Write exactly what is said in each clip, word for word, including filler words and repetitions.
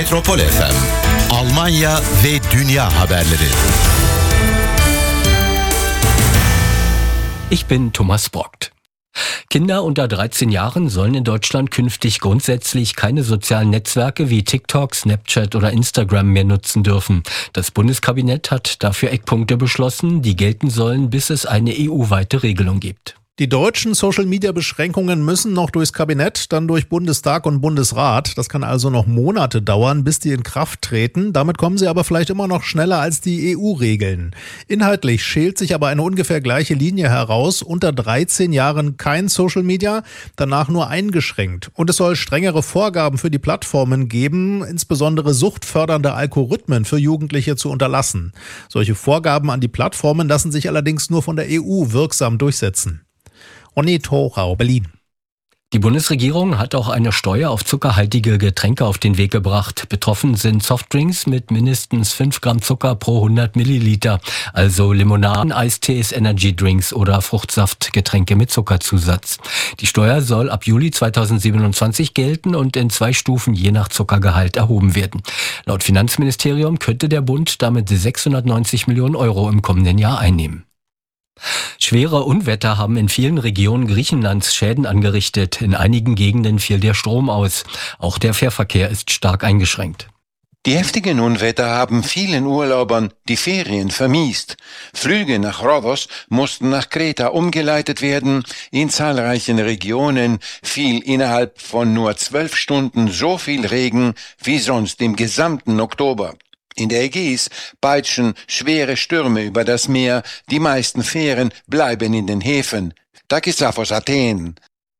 Metropol F M, Almanya ve Dünya haberleri. Ich bin Thomas Brockt. Kinder unter dreizehn Jahren sollen in Deutschland künftig grundsätzlich keine sozialen Netzwerke wie TikTok, Snapchat oder Instagram mehr nutzen dürfen. Das Bundeskabinett hat dafür Eckpunkte beschlossen, die gelten sollen, bis es eine E U-weite Regelung gibt. Die deutschen Social-Media-Beschränkungen müssen noch durchs Kabinett, dann durch Bundestag und Bundesrat. Das kann also noch Monate dauern, bis die in Kraft treten. Damit kommen sie aber vielleicht immer noch schneller als die E U-Regeln. Inhaltlich schält sich aber eine ungefähr gleiche Linie heraus. Unter dreizehn Jahren kein Social-Media, danach nur eingeschränkt. Und es soll strengere Vorgaben für die Plattformen geben, insbesondere suchtfördernde Algorithmen für Jugendliche zu unterlassen. Solche Vorgaben an die Plattformen lassen sich allerdings nur von der E U wirksam durchsetzen. Ronny Thorau, Berlin. Die Bundesregierung hat auch eine Steuer auf zuckerhaltige Getränke auf den Weg gebracht. Betroffen sind Softdrinks mit mindestens fünf Gramm Zucker pro hundert Milliliter, also Limonaden, Eistees, Energydrinks oder Fruchtsaftgetränke mit Zuckerzusatz. Die Steuer soll ab Juli zweitausendsiebenundzwanzig gelten und in zwei Stufen je nach Zuckergehalt erhoben werden. Laut Finanzministerium könnte der Bund damit sechshundertneunzig Millionen Euro im kommenden Jahr einnehmen. Schwere Unwetter haben in vielen Regionen Griechenlands Schäden angerichtet. In einigen Gegenden fiel der Strom aus. Auch der Fährverkehr ist stark eingeschränkt. Die heftigen Unwetter haben vielen Urlaubern die Ferien vermiest. Flüge nach Rhodos mussten nach Kreta umgeleitet werden. In zahlreichen Regionen fiel innerhalb von nur zwölf Stunden so viel Regen wie sonst im gesamten Oktober. In der Ägäis peitschen schwere Stürme über das Meer. Die meisten Fähren bleiben in den Häfen. Takisafos Athen.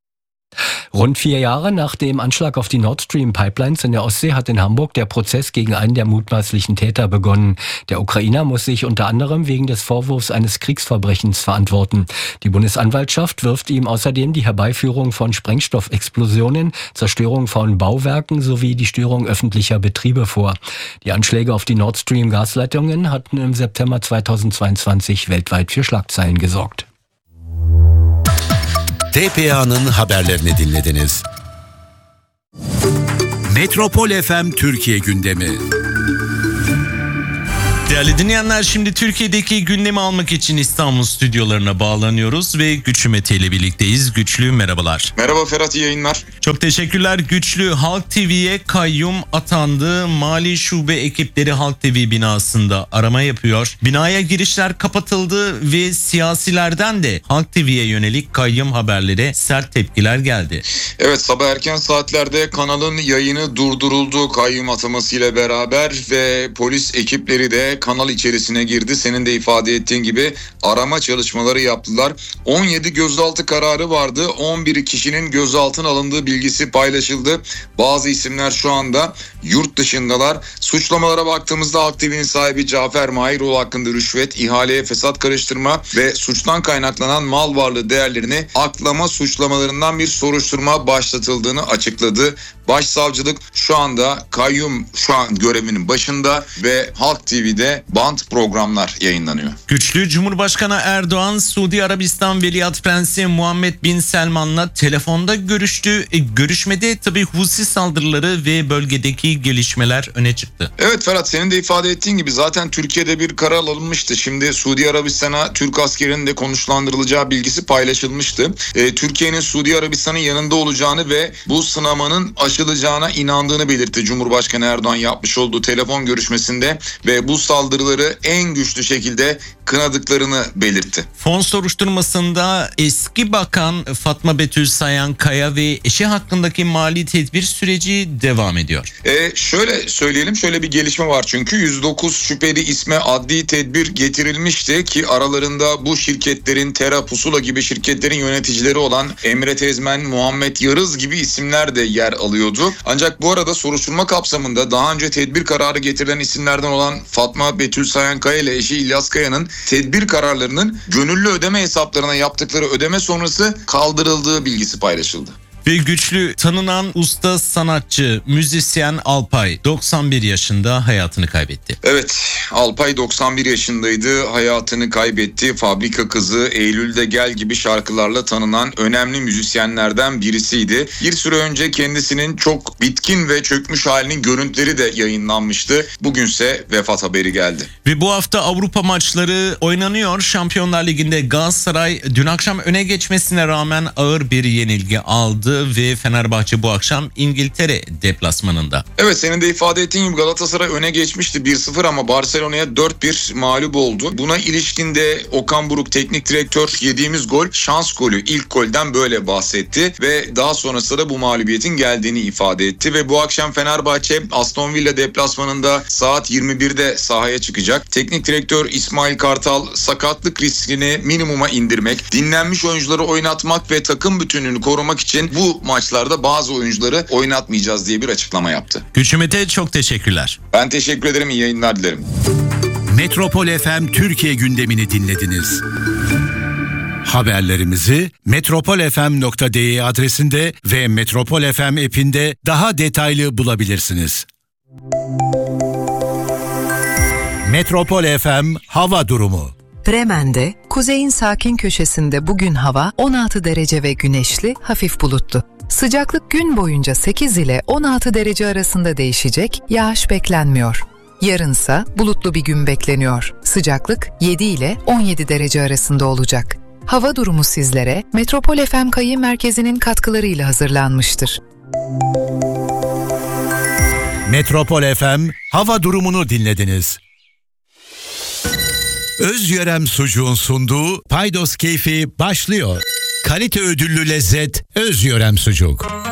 Rund vier Jahre nach dem Anschlag auf die Nord Stream Pipelines in der Ostsee hat in Hamburg der Prozess gegen einen der mutmaßlichen Täter begonnen. Der Ukrainer muss sich unter anderem wegen des Vorwurfs eines Kriegsverbrechens verantworten. Die Bundesanwaltschaft wirft ihm außerdem die Herbeiführung von Sprengstoffexplosionen, Zerstörung von Bauwerken sowie die Störung öffentlicher Betriebe vor. Die Anschläge auf die Nord Stream Gasleitungen hatten im September zweitausendzweiundzwanzig weltweit für Schlagzeilen gesorgt. T P A'nın haberlerini dinlediniz. Metropol F M Türkiye gündemi. Değerli dinleyenler, şimdi Türkiye'deki gündemi almak için İstanbul stüdyolarına bağlanıyoruz ve Güçlü Mete ile birlikteyiz. Güçlü, merhabalar. Merhaba Ferhat, iyi yayınlar. Çok teşekkürler. Güçlü, Halk T V'ye kayyum atandı. Mali şube ekipleri Halk T V binasında arama yapıyor. Binaya girişler kapatıldı ve siyasilerden de Halk T V'ye yönelik kayyum haberlere sert tepkiler geldi. Evet, sabah erken saatlerde kanalın yayını durduruldu kayyum atamasıyla beraber ve polis ekipleri de kanal içerisine girdi. Senin de ifade ettiğin gibi arama çalışmaları yaptılar. on yedi gözaltı kararı vardı. on bir kişinin gözaltına alındığı bilgisi paylaşıldı. Bazı isimler şu anda yurt dışındalar. Suçlamalara baktığımızda Halk T V'nin sahibi Cafer Mahiroğlu hakkında rüşvet, ihaleye fesat karıştırma ve suçtan kaynaklanan mal varlığı değerlerini aklama suçlamalarından bir soruşturma başlatıldığını açıkladı. Başsavcılık şu anda kayyum şu an görevinin başında ve Halk T V'de band programlar yayınlanıyor. Güçlü, Cumhurbaşkanı Erdoğan, Suudi Arabistan Veliaht Prensi Muhammed Bin Selman'la telefonda görüştü. E, görüşmede tabii Husi saldırıları ve bölgedeki gelişmeler öne çıktı. Evet Ferhat, senin de ifade ettiğin gibi zaten Türkiye'de bir karar alınmıştı. Şimdi Suudi Arabistan'a Türk askerinin de konuşlandırılacağı bilgisi paylaşılmıştı. E, Türkiye'nin Suudi Arabistan'ın yanında olacağını ve bu sınamanın aşılacağına inandığını belirtti Cumhurbaşkanı Erdoğan yapmış olduğu telefon görüşmesinde ve bu saldırıları en güçlü şekilde kınadıklarını belirtti. Fon soruşturmasında eski bakan Fatma Betül Sayankaya ve eşi hakkındaki mali tedbir süreci devam ediyor. E, şöyle söyleyelim, şöyle bir gelişme var çünkü yüz dokuz şüpheli isme adli tedbir getirilmişti ki aralarında bu şirketlerin Tera Pusula gibi şirketlerin yöneticileri olan Emre Tezmen, Muhammed Yarız gibi isimler de yer alıyordu. Ancak bu arada soruşturma kapsamında daha önce tedbir kararı getirilen isimlerden olan Fatma Betül Sayankaya ile eşi İlyas Kaya'nın tedbir kararlarının gönüllü ödeme hesaplarına yaptıkları ödeme sonrası kaldırıldığı bilgisi paylaşıldı. Ve güçlü, tanınan usta sanatçı, müzisyen Alpay doksan bir yaşında hayatını kaybetti. Evet, Alpay doksan bir yaşındaydı, hayatını kaybetti. Fabrika Kızı, Eylül'de Gel gibi şarkılarla tanınan önemli müzisyenlerden birisiydi. Bir süre önce kendisinin çok bitkin ve çökmüş halinin görüntüleri de yayınlanmıştı. Bugünse vefat haberi geldi. Ve bu hafta Avrupa maçları oynanıyor. Şampiyonlar Ligi'nde Galatasaray dün akşam öne geçmesine rağmen ağır bir yenilgi aldı ve Fenerbahçe bu akşam İngiltere deplasmanında. Evet, senin de ifade ettiğin gibi Galatasaray öne geçmişti bir sıfır ama Barcelona'ya dört bir mağlup oldu. Buna ilişkin de Okan Buruk teknik direktör yediğimiz gol şans golü, ilk golden böyle bahsetti ve daha sonrasında da bu mağlubiyetin geldiğini ifade etti ve bu akşam Fenerbahçe Aston Villa deplasmanında saat yirmi birde sahaya çıkacak. Teknik direktör İsmail Kartal sakatlık riskini minimuma indirmek, dinlenmiş oyuncuları oynatmak ve takım bütünlüğünü korumak için bu maçlarda bazı oyuncuları oynatmayacağız diye bir açıklama yaptı. Güçlü Mete, çok teşekkürler. Ben teşekkür ederim, iyi yayınlar dilerim. Metropol F M Türkiye gündemini dinlediniz. Haberlerimizi metropol f m nokta d e adresinde ve Metropol F M app'inde daha detaylı bulabilirsiniz. Metropol F M hava durumu. Bremen'de, kuzeyin sakin köşesinde bugün hava on altı derece ve güneşli, hafif bulutlu. Sıcaklık gün boyunca sekiz ile on altı derece arasında değişecek, yağış beklenmiyor. Yarınsa bulutlu bir gün bekleniyor. Sıcaklık yedi ile on yedi derece arasında olacak. Hava durumu sizlere Metropol F M Kayı Merkezi'nin katkılarıyla hazırlanmıştır. Metropol F M hava durumunu dinlediniz. Özyörem Sucuğun sunduğu Paydos Keyfi başlıyor. Kalite ödüllü lezzet Özyörem Sucuk.